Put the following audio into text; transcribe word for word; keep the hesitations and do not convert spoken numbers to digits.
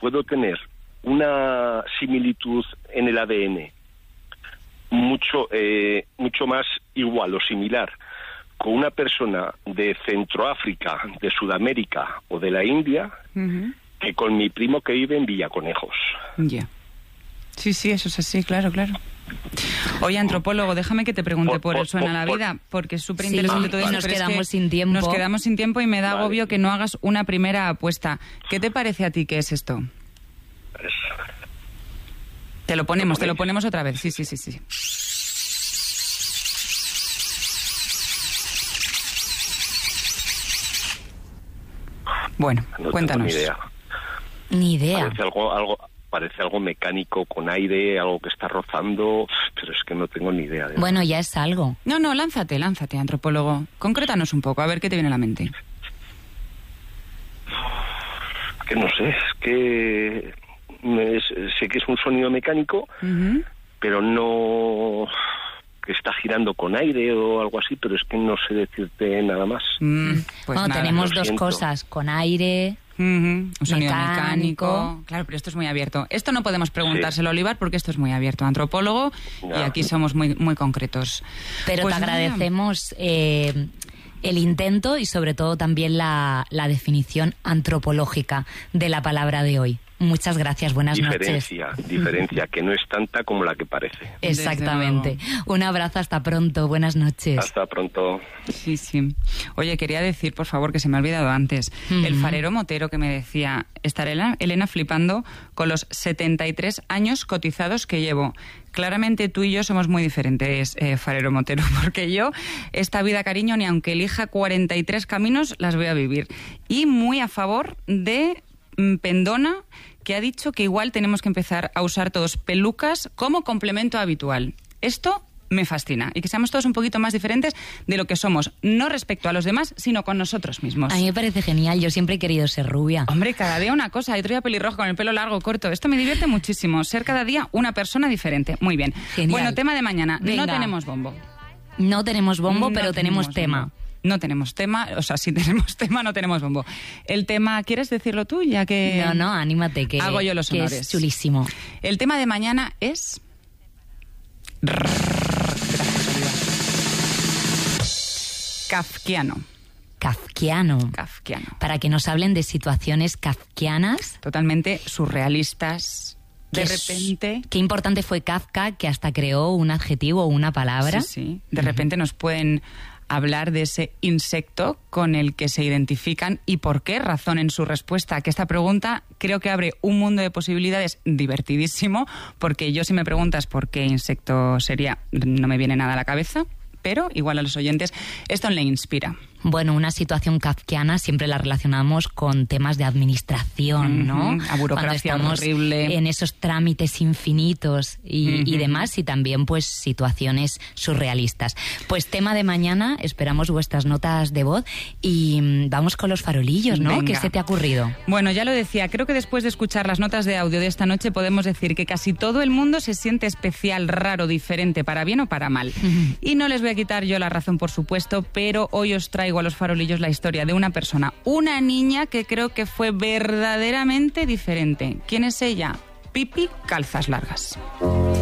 puedo tener una similitud en el A D N mucho, eh, mucho más igual o similar con una persona de Centroáfrica, de Sudamérica o de la India, uh-huh, que con mi primo que vive en Villaconejos. Ya. Yeah. Sí, sí, eso es así, claro, claro. Oye, antropólogo, déjame que te pregunte por, por el suena la vida, porque es súper interesante sí, todo esto. Nos quedamos es sin tiempo. Nos quedamos sin tiempo y me da vale. agobio que no hagas una primera apuesta. ¿Qué te parece a ti que es esto? Es... Te lo ponemos, ¿Lo te lo ponemos otra vez. Sí, sí, sí, sí. Bueno, no cuéntanos. Tengo ni idea. Ni idea. Parece algo, algo, parece algo mecánico con aire, algo que está rozando, pero es que no tengo ni idea. De bueno, nada. ya es algo. No, no, lánzate, lánzate, antropólogo. Concrétanos un poco, a ver qué te viene a la mente. Que no sé, es que es, sé que es un sonido mecánico, uh-huh, pero no que está girando con aire o algo así, pero es que no sé decirte nada más. Mm, pues bueno, nada, tenemos dos siento. cosas, con aire, uh-huh, un sonido mecánico. mecánico. Claro, pero esto es muy abierto. Esto no podemos preguntárselo a sí. Olivar porque esto es muy abierto. Antropólogo, no. Y aquí somos muy, muy concretos. Pero pues te agradecemos eh, el intento y sobre todo también la, la definición antropológica de la palabra de hoy. Muchas gracias, buenas diferencia, noches. Diferencia, que no es tanta como la que parece. Exactamente. Un abrazo, hasta pronto, buenas noches. Hasta pronto. Sí, sí. Oye, quería decir, por favor, que se me ha olvidado antes, uh-huh, el farero motero que me decía, estaré Elena, Elena flipando con los setenta y tres años cotizados que llevo. Claramente tú y yo somos muy diferentes, eh, farero motero, porque yo esta vida, cariño, ni aunque elija cuarenta y tres caminos, las voy a vivir. Y muy a favor de mm, Pendona, que ha dicho que igual tenemos que empezar a usar todos pelucas como complemento habitual. Esto me fascina. Y que seamos todos un poquito más diferentes de lo que somos, no respecto a los demás, sino con nosotros mismos. A mí me parece genial, yo siempre he querido ser rubia. Hombre, cada día una cosa, hay otro día pelirrojo con el pelo largo, corto. Esto me divierte muchísimo, ser cada día una persona diferente. Muy bien. Genial. Bueno, tema de mañana. Venga. No tenemos bombo. No tenemos bombo, no pero tenemos, tenemos tema. Bombo. No tenemos tema, o sea, si tenemos tema, no tenemos bombo. El tema, ¿quieres decirlo tú? Ya que no, no, anímate, que, hago yo los que honores. Es chulísimo. El tema de mañana es... Kafkiano. Kafkiano. Kafkiano. Para que nos hablen de situaciones kafkianas. Totalmente surrealistas. De repente... Es, qué importante fue Kafka, que hasta creó un adjetivo o una palabra. Sí, sí. De repente nos pueden hablar de ese insecto con el que se identifican y por qué razón en su respuesta. Que esta pregunta creo que abre un mundo de posibilidades divertidísimo, porque yo si me preguntas por qué insecto sería, no me viene nada a la cabeza, pero igual a los oyentes esto le inspira. Bueno, una situación kafkiana siempre la relacionamos con temas de administración, ¿no? Uh-huh. A burocracia horrible. En esos trámites infinitos y, uh-huh, y demás, y también pues situaciones surrealistas. Pues tema de mañana, esperamos vuestras notas de voz y vamos con los farolillos, ¿no? Venga. ¿Qué se te ha ocurrido? Bueno, ya lo decía, creo que después de escuchar las notas de audio de esta noche podemos decir que casi todo el mundo se siente especial, raro, diferente, para bien o para mal. Uh-huh. Y no les voy a quitar yo la razón, por supuesto, pero hoy os traigo a los farolillos la historia de una persona, una niña que creo que fue verdaderamente diferente. ¿Quién es ella? Pipi Calzas Largas.